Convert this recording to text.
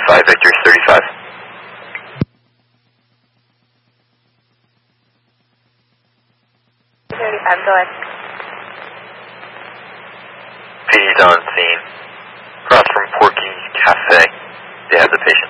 5 Victor 35. Go ahead. PD's on scene. Across from Porky's Cafe. They have the patient.